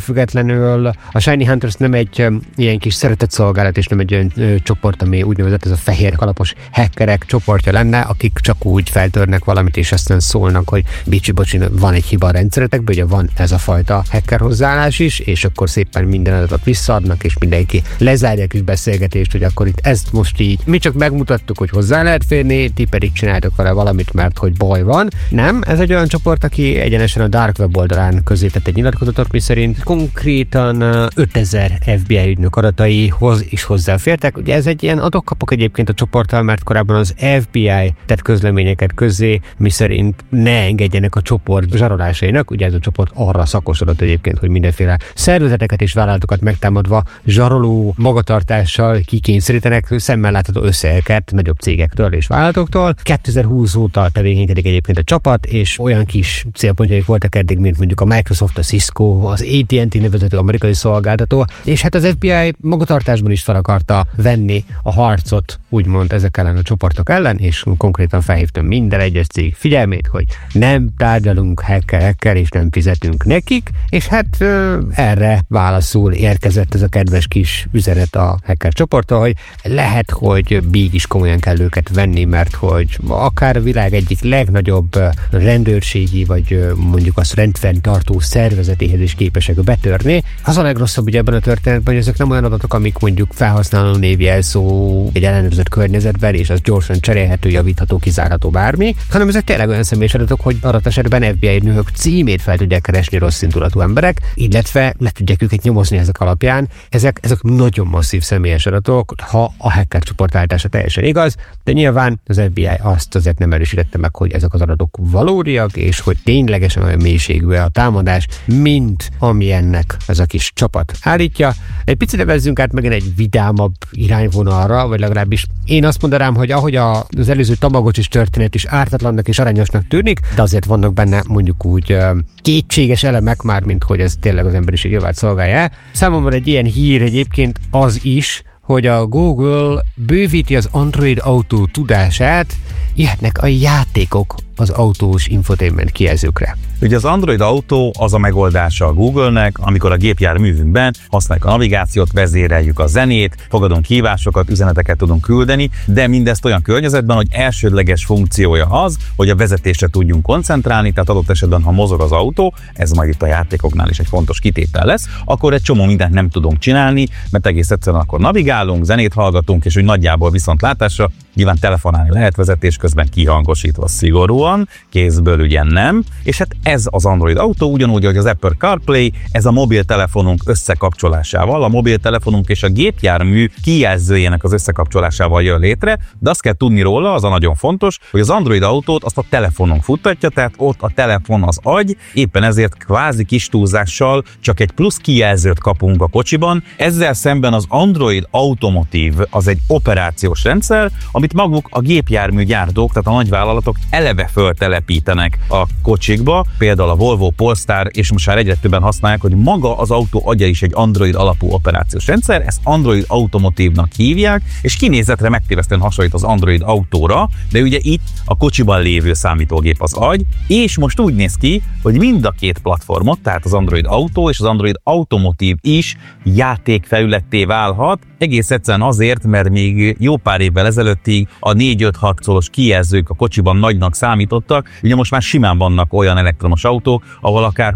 függetlenül a Shiny Hunters nem egy ilyen kis szeretett szolgálat, és nem egy olyan csoport, ami úgynevezett ez a fehér kalapos hackerek csoportja lenne, akik csak úgy feltörnek valamit, és aztán szólnak, hogy bicsi-bocsi, van egy hiba a rendszeretekben, ugye van ez a fajta hacker hozzáállás is, és akkor szépen minden adatot visszaadnak, és mindenki lezárja a kis beszélgetést, hogy akkor itt ezt most így mi csak megmutattuk, hogy hozzá lehet férni, ti pedig csináltok vele valamit, mert hogy baj van. Nem, ez egy olyan csoport, aki egyenesen a Dark Web oldalán középített egy nyilatkozatot, miszerint konkrétan 5000 FBI ügynök adataihoz is hozzáfértek. Ugye ez egy ilyen adok-kapok egyébként a csoporttal, mert korábban az FBI tett közleményeket közzé, miszerint ne engedjenek a csoport zsarolásainak. Ugye ez a csoport arra szakosodott egyébként, hogy mindenféle szervezeteket és vállalatokat megtámadva zsaroló magatartással kikényszerítenek szemmel látható összegeket nagyobb cégektől és vállalatoktól. 2020 óta tevékenykedik egyébként a csapat, és olyan kis célpontjaik voltak eddig, mint mondjuk a Microsoft, a Cisco, az AT&T nevezető amerikai szolgáltató, és hát az FBI magatartásban is fel akarta venni a harcot, úgymond ezek ellen a csoportok ellen, és konkrétan felhívtam minden egyes cég figyelmét, hogy nem tárgyalunk hacker, és nem fizetünk nekik, és hát erre válaszul érkezett ez a kedves kis üzenet a hacker csoporttól, hogy lehet, hogy még is komolyan kell őket venni, mert hogy akár a világ egyik legnagyobb rendőrségi, vagy mondjuk azt rendfenntartó szervezetéhez is képesek betörni. Az a legrosszabb ugye ebben a történetben, hogy ezek nem olyan adatok, amik mondjuk felhasználó névjelszó egy ellenőrzött környezetben, és az gyorsan cserélhető, javítható, kizárható bármi, hanem ezek tényleg olyan személyes adatok, hogy adott esetben FBI ügynökök címét fel tudják keresni rossz indulatú emberek, illetve le tudják őket nyomozni ezek alapján. Ezek nagyon masszív személyes adatok, ha a hacker csoportváltása teljesen igaz, de nyilván az FBI azt azért nem erősítette meg, hogy ezek az adatok valódiak, és hogy ténylegesen olyan mélységű a támadás, mint ami ennek ez a kis csapat állítja. Egy picit nevezzünk át megint egy vidámabb irányvonalra, vagy legalábbis én azt mondanám, hogy ahogy az előző Tamagocsis történet is ártatlannak és aranyosnak tűnik, de azért vannak benne mondjuk úgy kétséges elemek már, mint hogy ez tényleg az emberiség javát szolgálja. Számomra egy ilyen hír egyébként az is, hogy a Google bővíti az Android Auto tudását, jöhetnek a játékok az autós infotainment kijelzőkre. Ugye az Android Auto az a megoldása a Google-nek, amikor a gépjárművünkben használjuk a navigációt, vezéreljük a zenét, fogadunk hívásokat, üzeneteket tudunk küldeni, de mindezt olyan környezetben, hogy elsődleges funkciója az, hogy a vezetésre tudjunk koncentrálni, tehát adott esetben, ha mozog az autó, ez majd itt a játékoknál is egy fontos kitétel lesz, akkor egy csomó mindent nem tudunk csinálni, mert egész egyszerűen akkor navigálunk, zenét hallgatunk, és úgy nagyjából viszontlátásra nyilván telefonálni lehet vezetés közben kihangosítva szigorúan, kézből ugye nem, és hát ez az Android Auto, ugyanúgy, hogy az Apple CarPlay, ez a mobiltelefonunk összekapcsolásával, a mobiltelefonunk és a gépjármű kijelzőjének az összekapcsolásával jön létre, de azt kell tudni róla, az a nagyon fontos, hogy az Android Autót azt a telefonunk futtatja, tehát ott a telefon az agy, éppen ezért kvázi kis túlzással csak egy plusz kijelzőt kapunk a kocsiban, ezzel szemben az Android Automotive az egy operációs rendszer, amit maguk a gépjárműgyártók, tehát a nagyvállalatok eleve föltelepítenek a kocsikba, például a Volvo Polestar, és most már egyre többen használják, hogy maga az autó agya is egy Android alapú operációs rendszer, ezt Android Automotive-nak hívják, és kinézetre megtévesztően hasonlít az Android Autóra, de ugye itt a kocsiban lévő számítógép az agy, és most úgy néz ki, hogy mind a két platformot, tehát az Android Auto és az Android Automotive is játékfelületté válhat, egész egyszerűen azért, mert még jó pár évvel ezelőttig a 4-5-6 szoros kijelzők a kocsiban nagynak számítottak, ugye most már simán vannak olyan elektromos autók, ahol akár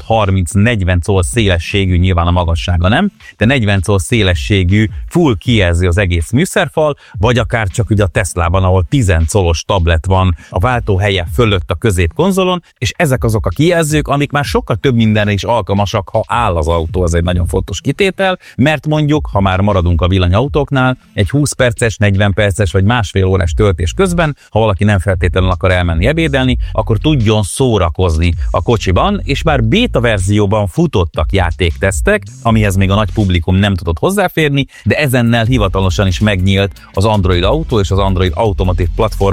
25-30-40 szól szélességű, nyilván a magassága nem, de 40 szól szélességű full kijelző az egész műszerfal, vagy akár csak ugye a Teslában, ahol 10 szolos tablet van a váltóhelye fölött a középkonzolon, és ezek azok a kijelzők, amik már sokkal több mindenre is alkalmasak, ha áll az autó, ez egy nagyon fontos kitétel, mert mondjuk, ha már maradunk a villanyautóknál, egy 20 perces, 40 perces vagy másfél órás töltés közben, ha valaki nem feltétlenül akar elmenni ebédelni, akkor tudjon szórakozni a kocsiban, és már beta verzióban futottak játéktesztek, amihez még a nagy publikum nem tudott hozzáférni, de ezennel hivatalosan is megnyílt az Android Auto és az Android Automotive platformon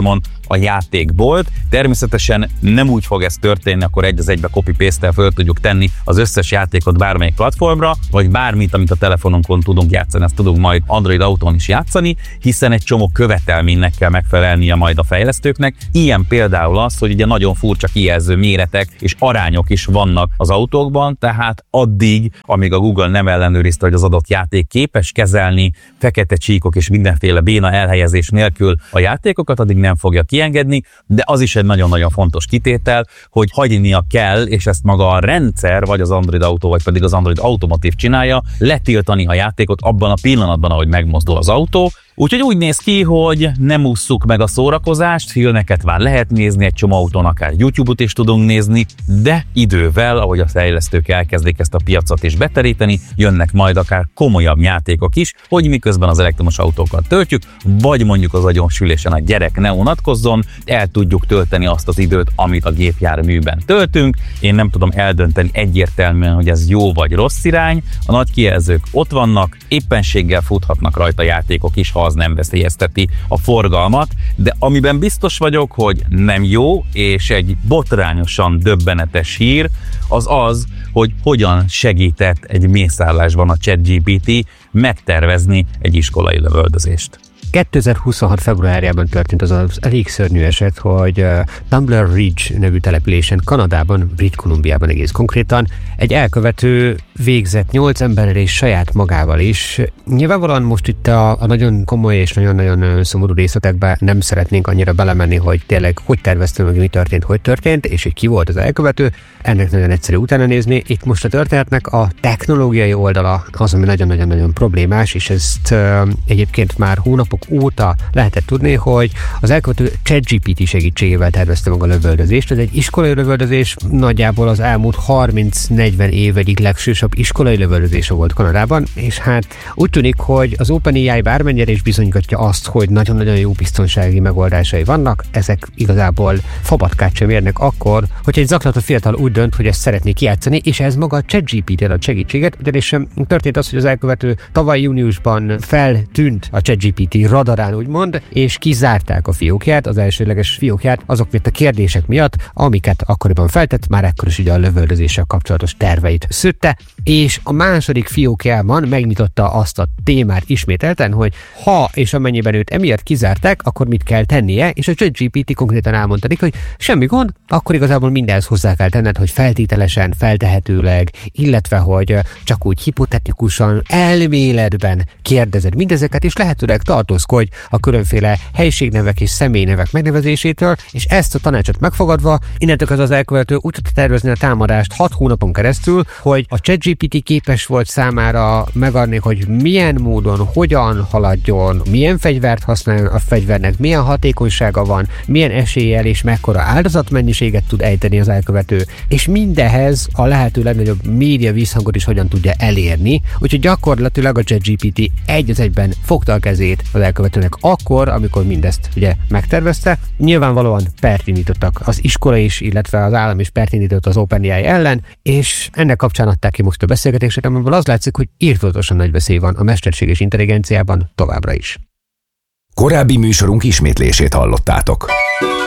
a játékbolt. Természetesen nem úgy fog ez történni, akkor egy az egybe copy-paste-tel föl tudjuk tenni az összes játékot bármelyik platformra, vagy bármit, amit a telefonunkon tudunk játszani, ezt tudunk majd Android Autón is játszani, hiszen egy csomó követelménynek kell megfelelnie majd a fejlesztőknek. Ilyen például az, hogy ugye nagyon furcsa kijelző méretek és arányok is vannak az autókban, tehát addig, amíg a Google nem ellenőrizte, hogy az adott játék képes kezelni fekete csíkok és mindenféle béna elhelyezés nélkül a játékokat, addig nem fogja kiengedni, de az is egy nagyon-nagyon fontos kitétel, hogy hagynia kell, és ezt maga a rendszer, vagy az Android Auto, vagy pedig az Android Automotive csinálja, letiltani a játékot abban a pillanatban, ahogy megmozdul az autó. Úgyhogy úgy néz ki, hogy nem ússzuk meg a szórakozást, filmeket már lehet nézni, egy csomó autón akár YouTube-ot is tudunk nézni, de idővel, ahogy a fejlesztők elkezdik ezt a piacot is beteríteni, jönnek majd akár komolyabb játékok is, hogy miközben az elektromos autókat töltjük, vagy mondjuk az agyonsülésen a gyerek ne unatkozzon, el tudjuk tölteni azt az időt, amit a gépjárműben töltünk. Én nem tudom eldönteni egyértelműen, hogy ez jó vagy rossz irány, a nagy kijelzők ott vannak, éppenséggel futhatnak rajta játékok is, ha az nem veszélyezteti a forgalmat, de amiben biztos vagyok, hogy nem jó, és egy botrányosan döbbenetes hír, az az, hogy hogyan segített egy mészállásban a ChatGPT megtervezni egy iskolai lövöldözést. 2026. februárjában történt az elég szörnyű eset, hogy Tumbler Ridge nevű településen, Kanadában, Brit Columbiában egész konkrétan, egy elkövető végzett 8 emberrel és saját magával is. Nyilvánvalóan most itt a nagyon komoly és nagyon-nagyon szomorú részletekbe nem szeretnénk annyira belemenni, hogy tényleg hogy terveztünk meg, mi történt, hogy történt, és hogy ki volt az elkövető. Ennek nagyon egyszerű utána nézni. Itt most a történetnek a technológiai oldala az, ami nagyon-nagyon problémás, és ezt egyébként már hónapok óta lehetett tudni, hogy az elkövető ChatGPT segítségével tervezte meg a lövöldözést. Ez egy iskolai lövöldözés, nagyjából az elmúlt 30-40 év egyik legsősebb iskolai lövöldözése volt Kanadában, és hát úgy tűnik, hogy az OpenAI bármennyire is bizonygatja azt, hogy nagyon-nagyon jó biztonsági megoldásai vannak, ezek igazából fabatkát sem érnek akkor, hogy egy zaklatott fiatal úgy dönt, hogy ezt szeretné kijátszani, és ez maga a ChatGPT ad segítséget, ugyanis történt az, hogy az elkövető tavaly júniusban feltűnt a ChatGPT radarán úgymond, és kizárták a fiókját, az elsőleges fiókját, azok miatt a kérdések miatt, amiket akkoriban feltett, már ekkor is ugye a lövöldözéssel kapcsolatos terveit szőtte, és a második fiókjában megnyitotta azt a témát ismételten, hogy ha és amennyiben őt emiatt kizárták, akkor mit kell tennie, és a ChatGPT konkrétan elmondta neki, hogy semmi gond, akkor igazából mindenhez hozzá kell tenned, hogy feltételesen, feltehetőleg, illetve hogy csak úgy hipotetikusan, elméletben kérdezed mindezeket, és lehetőleg tartózkodj a különféle helységnevek és személynevek megnevezésétől, és ezt a tanácsot megfogadva, innentől az elkövető úgy tudta tervezni a támadást 6 hónapon keresztül, hogy a ChatGPT képes volt számára megadni, hogy milyen módon, hogyan haladjon, milyen fegyvert használjon, a fegyvernek milyen hatékonysága van, milyen eséllyel és mekkora áldozatmennyiséget tud ejteni az elkövető, és mindehez a lehető legnagyobb média visszhangot is hogyan tudja elérni, úgyhogy gyakorlatilag a ChatGPT egy az egyben fogta a kezét az elkövetőnek akkor, amikor mindezt ugye megtervezte. Nyilvánvalóan pert indítottak az iskola is, illetve az állam is pert indított az OpenAI ellen, és ennek kapcsán adták ki most a beszélgetését, amiből az látszik, hogy írtózatosan nagy veszély van a mesterséges intelligenciában továbbra is. Korábbi műsorunk ismétlését hallottátok.